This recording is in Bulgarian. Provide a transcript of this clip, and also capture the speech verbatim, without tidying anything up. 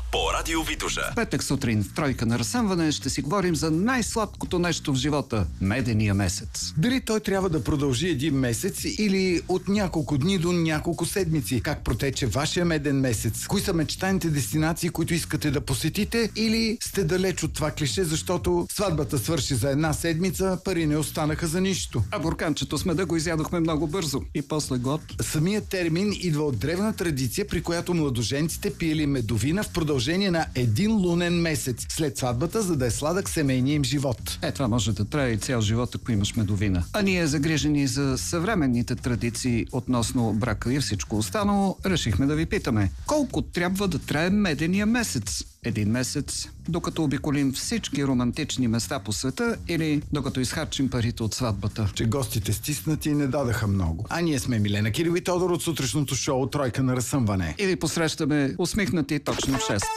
по Радио Витоша. Петък сутрин в Тройка на разсъмване ще си говорим за най-сладкото нещо в живота – медения месец. Дали той трябва да продължи един месец или от няколко дни до няколко седмици? Как протече вашия меден месец? Кои са мечтаните дестинации, които искате да посетите? Или сте далеч от това клише, защото сватбата свърши за една седмица, пари не останаха за нищо? А бурканчето сме да го изядохме много бързо и после год. Самият термин идва от древна традиция, при която младоженците пиели медовина в продължение на един лунен месец след сватбата, за да е сладък семейния им живот. Е, това може да трае и цял живот, ако имаш медовина. А ние, загрижени за съвременните традиции относно брака и всичко останало, решихме да ви питаме: колко трябва да трае медения месец? Един месец, докато обиколим всички романтични места по света, или докато изхарчим парите от сватбата? Че гостите стиснати не дадаха много. А ние сме Милена Кирил и Тодор от сутрешното шоу Тройка на разсъмване. И ви посрещаме усмихнати точно в шест.